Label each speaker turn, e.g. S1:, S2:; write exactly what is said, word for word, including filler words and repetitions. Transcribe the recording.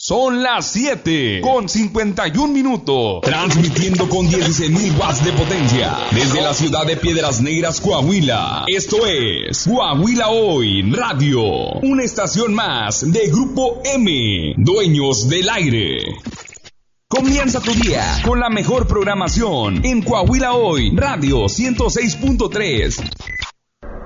S1: Son las siete con cincuenta y un minutos. Transmitiendo con dieciséis mil watts de potencia. Desde la ciudad de Piedras Negras, Coahuila. Esto es Coahuila Hoy Radio. Una estación más de Grupo M. Dueños del aire. Comienza tu día con la mejor programación en Coahuila Hoy Radio ciento seis punto tres.